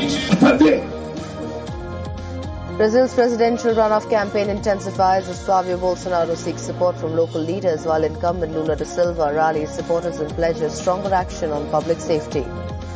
Brazil's presidential runoff campaign intensifies as Flavio Bolsonaro seeks support from local leaders, while incumbent Lula da Silva rallies supporters and pledges stronger action on public safety.